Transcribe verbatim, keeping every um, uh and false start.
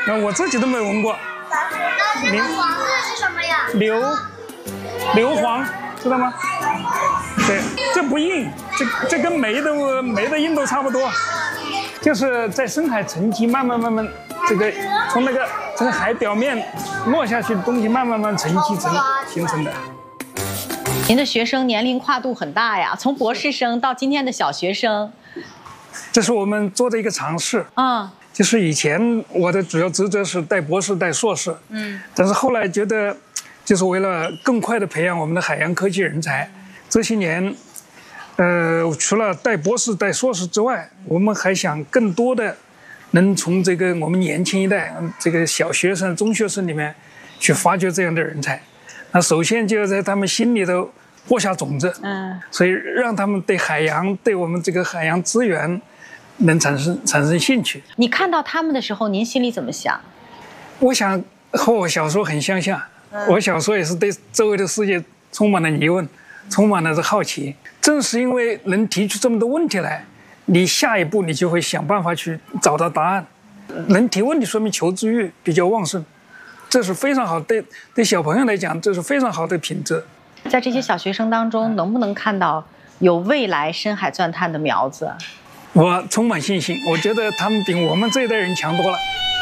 那我自己都没闻过。 那这个黄色是什么呀？ 硫，硫磺，知道吗？对，这不硬，这这跟煤的煤的硬度差不多，就是在深海沉积，慢慢慢慢，这个从那个这个海表面落下去的东西，慢慢慢慢沉积成形成的。 您的学生年龄跨度很大呀，从博士生到今天的小学生。 这是我们做的一个尝试啊。 就是以前我的主要职责是带博士、带硕士，嗯，但是后来觉得，就是为了更快的培养我们的海洋科技人才，这些年，呃，除了带博士、带硕士之外，我们还想更多的能从这个我们年轻一代这个小学生、中学生里面去发掘这样的人才。那首先就要在他们心里头播下种子，嗯，所以让他们对海洋、对我们这个海洋资源能产生产生兴趣。 你看到他们的时候，您心里怎么想？ 我想和我小时候很相像，嗯、我小时候也是对周围的世界充满了疑问，充满了好奇。正是因为能提出这么多问题来，你下一步你就会想办法去找到答案。能提问题说明求知欲比较旺盛，这是非常好，对对小朋友来讲，这是非常好的品质。 在这些小学生当中，能不能看到有未来深海钻探的苗子？ 我充满信心，我觉得他们比我们这一代人强多了。